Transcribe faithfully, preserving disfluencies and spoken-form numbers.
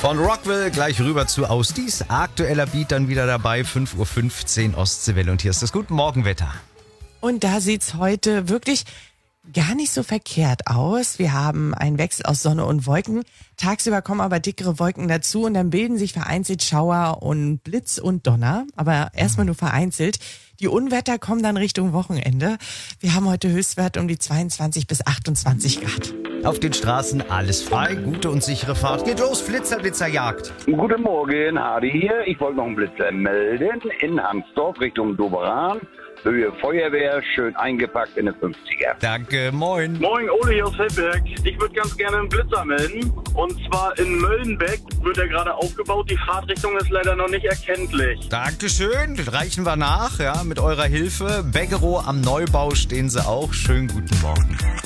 Von Rockville gleich rüber zu Ausdies. Aktueller Beat dann wieder dabei, fünf Uhr fünfzehn Ostseewelle. Und hier ist das Guten Morgen Wetter. Und da sieht's heute wirklich gar nicht so verkehrt aus. Wir haben einen Wechsel aus Sonne und Wolken. Tagsüber kommen aber dickere Wolken dazu und dann bilden sich vereinzelt Schauer und Blitz und Donner. Aber erstmal nur vereinzelt. Die Unwetter kommen dann Richtung Wochenende. Wir haben heute Höchstwert um die zweiundzwanzig bis achtundzwanzig Grad. Auf den Straßen alles frei, gute und sichere Fahrt. Geht los, Flitzer, Blitzer, Jagd. Guten Morgen, Hardy hier. Ich wollte noch einen Blitzer melden in Hansdorf Richtung Doberan. Höhe Feuerwehr, schön eingepackt in den fünfziger. Danke, moin. Moin, Ole hier aus Feldberg. Ich würde ganz gerne einen Blitzer melden. Und zwar in Möllenbeck wird er gerade aufgebaut. Die Fahrtrichtung ist leider noch nicht erkenntlich. Dankeschön, reichen wir nach, ja, mit eurer Hilfe. Beggerow am Neubau stehen sie auch. Schönen guten Morgen.